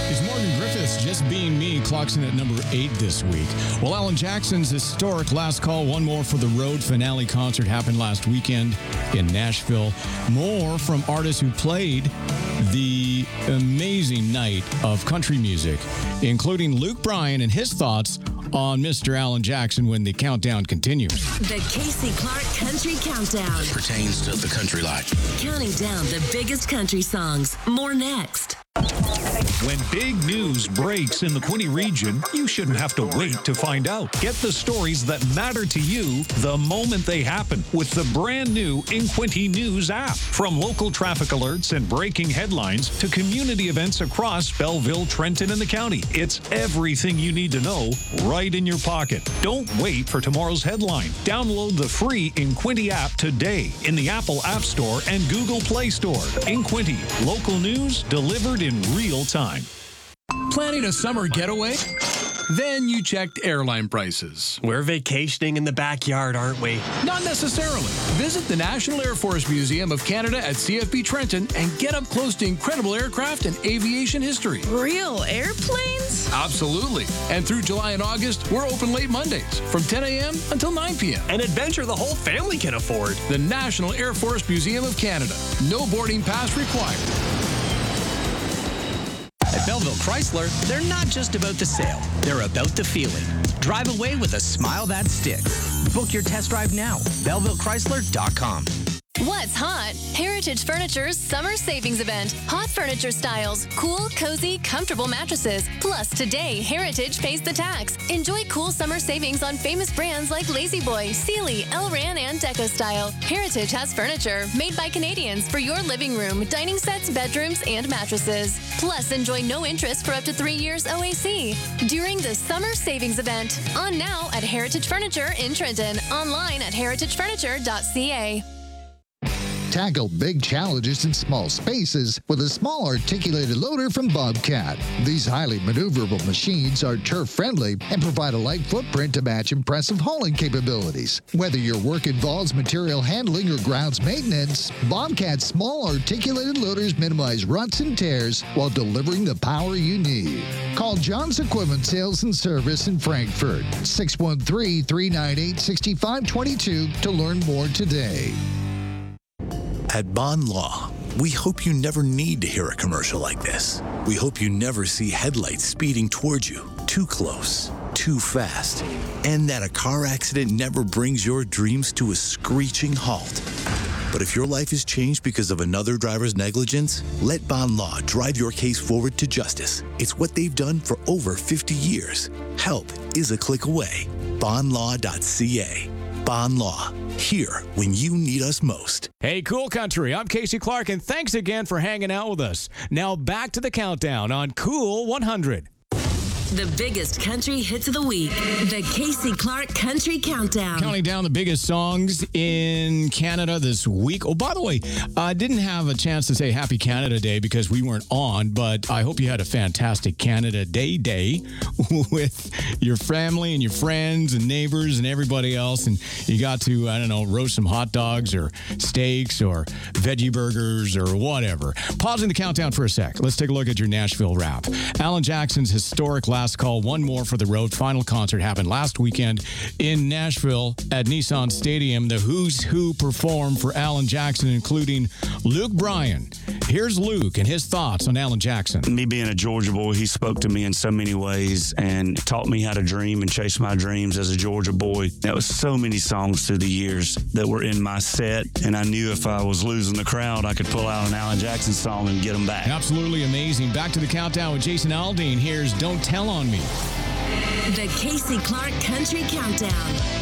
Is Morgan Griffiths Just Being Me clocks in at number 8 this week. Well, Alan Jackson's historic Last Call, One More for the Road finale concert happened last weekend in Nashville. More from artists who played the amazing night of country music, including Luke Bryan and his thoughts on Mr. Alan Jackson when the countdown continues. The Casey Clark Country Countdown. Pertains to the country life. Counting down the biggest country songs. More next. When big news breaks in the Quinte region, you shouldn't have to wait to find out. Get the stories that matter to you the moment they happen with the brand new InQuinte News app. From local traffic alerts and breaking headlines to community events across Belleville, Trenton, and the county. It's everything you need to know right in your pocket. Don't wait for tomorrow's headline. Download the free InQuinte app today in the Apple App Store and Google Play Store. InQuinte, local news delivered in real time. Planning a summer getaway? Then you checked airline prices. We're vacationing in the backyard, aren't we? Not necessarily. Visit the National Air Force Museum of Canada at CFB Trenton and get up close to incredible aircraft and aviation history. Real airplanes? Absolutely. And through July and August, we're open late Mondays from 10 a.m. until 9 p.m. An adventure the whole family can afford. The National Air Force Museum of Canada. No boarding pass required. At Belleville Chrysler, they're not just about the sale, they're about the feeling. Drive away with a smile that sticks. Book your test drive now. BellevilleChrysler.com. What's hot? Heritage Furniture's summer savings event. Hot furniture styles, cool, cozy, comfortable mattresses. Plus, today, Heritage pays the tax. Enjoy cool summer savings on famous brands like La-Z-Boy, Sealy, Elran, and Deco Style. Heritage has furniture made by Canadians for your living room, dining sets, bedrooms, and mattresses. Plus, enjoy no interest for up to 3 years OAC. During the summer savings event. On now at Heritage Furniture in Trenton. Online at heritagefurniture.ca. Tackle big challenges in small spaces with a small articulated loader from Bobcat. These highly maneuverable machines are turf-friendly and provide a light footprint to match impressive hauling capabilities. Whether your work involves material handling or grounds maintenance, Bobcat's small articulated loaders minimize ruts and tears while delivering the power you need. Call John's Equipment Sales and Service in Frankfort, 613-398-6522 to learn more today. At Bond Law, we hope you never need to hear a commercial like this. We hope you never see headlights speeding towards you, too close, too fast, and that a car accident never brings your dreams to a screeching halt. But if your life is changed because of another driver's negligence, let Bond Law drive your case forward to justice. It's what they've done for over 50 years. Help is a click away. Bondlaw.ca. Bond Law, here when you need us most. Hey, Cool Country, I'm Casey Clark, and thanks again for hanging out with us. Now back to the countdown on Cool 100. The biggest country hits of the week. The Casey Clark Country Countdown. Counting down the biggest songs in Canada this week. Oh, by the way, I didn't have a chance to say Happy Canada Day because we weren't on, but I hope you had a fantastic Canada Day with your family and your friends and neighbors and everybody else. And you got to, I don't know, roast some hot dogs or steaks or veggie burgers or whatever. Pausing the countdown for a sec. Let's take a look at your Nashville wrap. Alan Jackson's historic Last Call, One More for the Road final concert happened last weekend in Nashville at Nissan Stadium. The Who's Who performed for Alan Jackson, including Luke Bryan. Here's Luke and his thoughts on Alan Jackson. Me being a Georgia boy, he spoke to me in so many ways and taught me how to dream and chase my dreams as a Georgia boy. There was so many songs through the years that were in my set, and I knew if I was losing the crowd, I could pull out an Alan Jackson song and get them back. Absolutely amazing. Back to the countdown with Jason Aldean. Here's Don't Tell on Me. The Casey Clark Country Countdown.